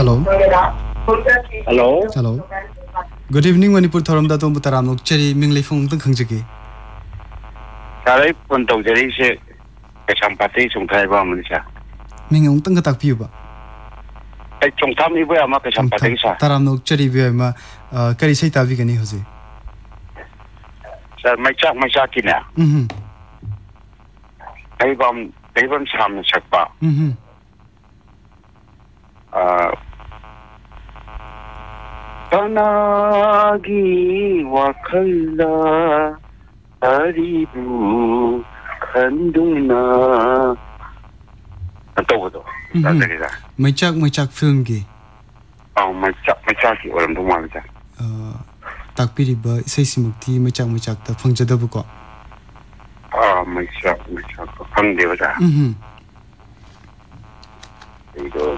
Hello. Hello. Hello. Good evening, Manipur Thoramda Tom Taramuk Cherry Mingley Fung Kangjaki. Sarai Punto Jerry Champati, some Taiwan Manisha. Mingong Tangatak Puba. I don't tell me where I'm not a Champatisa. Taramuk Cherry Vima, Karisita Vigani Jose. Sir, my Shakina. Avon Sam Sakpa. Tanagi Wakala Aribu Kanduna. My Chak film gay. Oh, my Chaki or the one. Takpiriba, say Simuti, my Chak, the Funja the Buko. Oh, my Chak, hung there. There you go,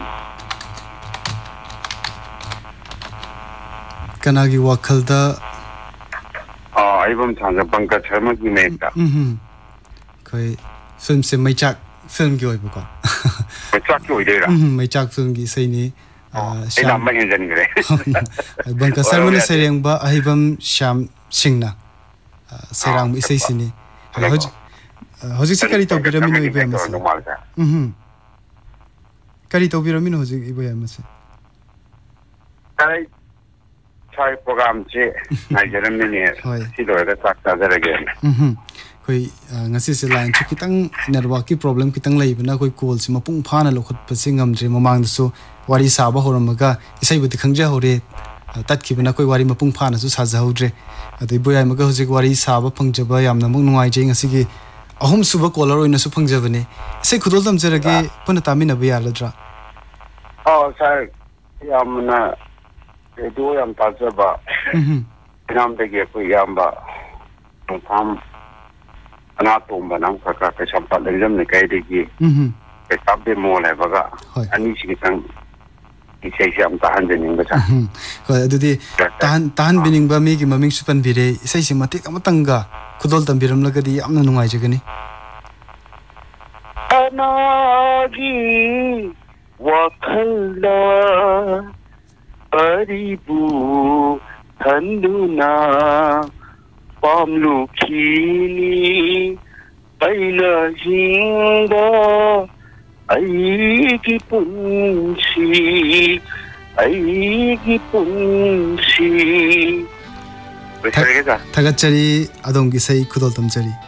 Kanagi Wakalda. Oh, I won't have a bunker term of made that. Koi film say my Chak film go buko. My Chak, my Chak film say ni. I'm my engine. Bunker Sermon saying ba Ahibam Sham Singna. Serang is a sini. Hosicari to Biramino Ibamas. Carito Biramino Ibamas. I try program Nigerian Mini, the factor again. Koi ngasi line kitang network problem kitang lay na koi call si mapung phana lokot pasingam je mamang so wari saba horamaga isai budi khangja hore tat khibna koi wari mapung phana su saja hodre adai boy amaga hojik wari saba phangjaba yamna mung nuai je ngasi gi ahum suba caller oina su phangjabane isai khudol dam jerage puna tamina ba yaladra oh sai yamna do yam tajaba nam de ge ko yamba tham Anatum Banam Kaka Champa Lim Kaidi, a Tabi Mole Vaga, and each can he says I'm Tahan in the time. Tahan Bining Bamig, Maming Supan Vire, says him Matik Amatanga, Kudoltan Biram Lagadi, I'm no Majagani. Anagi Wakala Aribu Handuna. Pamlukini Aina Hinda Aiki Punsi Aiki Punsi Tagachari Adongi say Kudoltam Jari.